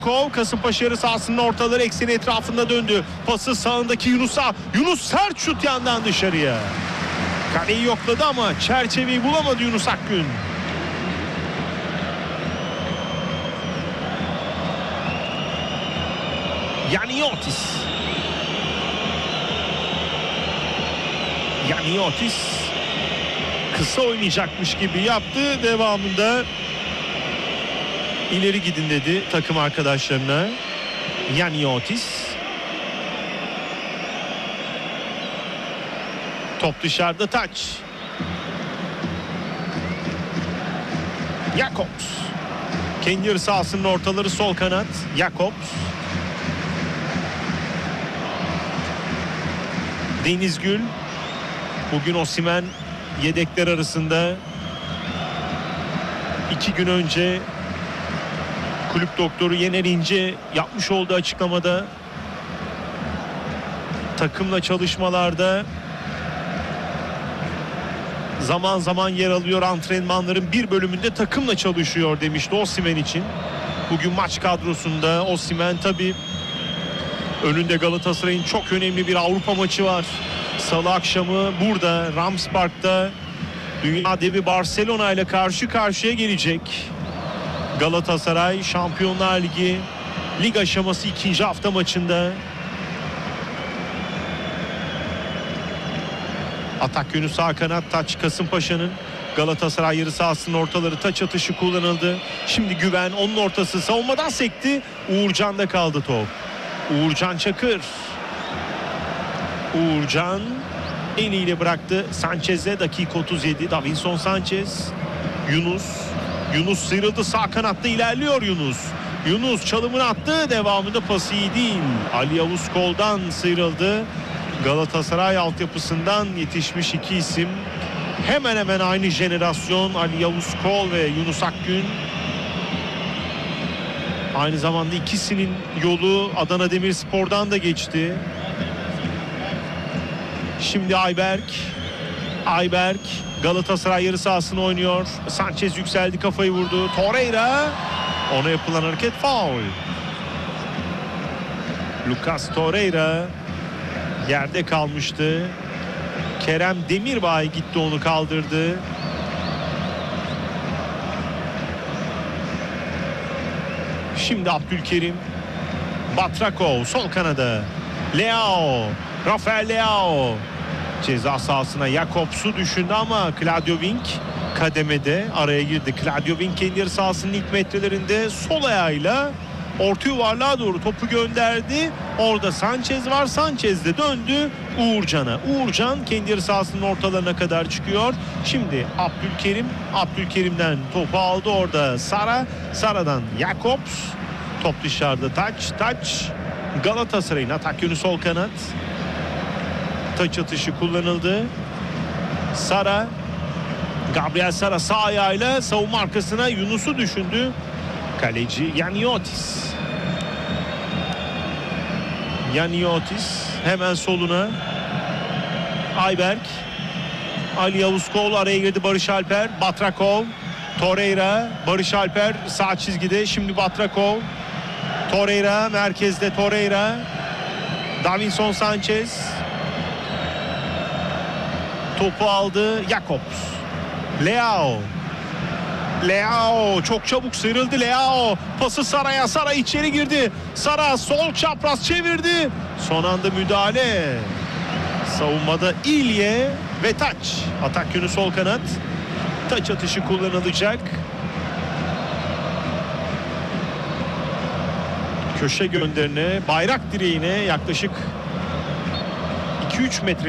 Kasımpaşa yarı sahasının ortaları ekseni etrafında döndü. Pası sağındaki Yunus'a. Yunus sert şut yandan dışarıya. Kaleyi yokladı ama çerçeveyi bulamadı Yunus Akgün. Yaniotis kısa oynayacakmış gibi yaptı. Devamında ileri gidin dedi takım arkadaşlarına. Yaniotis. Top dışarıda, taç. Jakobs. Kendi yarı sahasının ortaları sol kanat. Jakobs. Denizgül. Bugün Osimhen yedekler arasında. 2 gün önce kulüp doktoru Yener İnce yapmış olduğu açıklamada takımla çalışmalarda zaman zaman yer alıyor, antrenmanların bir bölümünde takımla çalışıyor demişti Osimhen için. Bugün maç kadrosunda Osimhen, tabii önünde Galatasaray'ın çok önemli bir Avrupa maçı var. Salı akşamı burada Rams Park'ta dünya devi Barcelona ile karşı karşıya gelecek. Galatasaray Şampiyonlar Ligi lig aşaması 2. hafta maçında. Atak yönü sağ kanat, taç Kasımpaşa'nın. Galatasaray yarı sahasının ortaları, taç atışı kullanıldı. Şimdi Güven, onun ortası savunmadan sekti. Uğurcan'da kaldı top. Uğurcan Çakır. Uğurcan eliyle bıraktı Sanchez'e, dakika 37. Davinson Sanchez. Yunus sıyrıldı, sağ kanatta ilerliyor Yunus. Yunus çalımını attı, devamında pası iyi değil. Ali Yavuz Kol'dan sıyrıldı. Galatasaray altyapısından yetişmiş iki isim. Hemen hemen aynı jenerasyon, Ali Yavuz Kol ve Yunus Akgün. Aynı zamanda ikisinin yolu Adana Demirspor'dan da geçti. Şimdi Ayberk Galatasaray yarı sahasını oynuyor. Sanchez yükseldi, kafayı vurdu. Torreira, ona yapılan hareket faul. Lucas Torreira yerde kalmıştı. Kerem Demirbay gitti, onu kaldırdı. Şimdi Abdülkerim. Batrakov sol kanada. Leao. Rafael Leao. Ceza sahasına Jakobs'u düşündü ama Claudio Wink kademede araya girdi. Claudio Wink kendi yarı sahasının ilk metrelerinde sol ayağıyla orta yuvarlığa doğru topu gönderdi. Orada Sanchez var. Sanchez de döndü Uğurcan'a. Uğurcan kendi yarı sahasının ortalarına kadar çıkıyor. Şimdi Abdülkerim'den topu aldı orada Sara'dan Jakobs. Top dışarıda, taç. Galatasaray'ın atak yönü sol kanat. Taç atışı kullanıldı. Gabriel Sara sağ ayağıyla savunma arkasına Yunus'u düşündü. Kaleci Yaniotis hemen soluna. Ayberk. Ali Yavuz Kol araya girdi, Barış Alper. Batrakov. Torreira. Barış Alper sağ çizgide. Şimdi Batrakov. Torreira merkezde. Davinson Sanchez. Topu aldı Jakobs. Leao çok çabuk sıyrıldı. Leao pası Sara'ya. Sara içeri girdi. Sara sol çapraz çevirdi. Son anda müdahale. Savunmada İlye ve taç. Atak yönü sol kanat. Taç atışı kullanılacak. Köşe gönderine, bayrak direğine yaklaşık 2-3 metre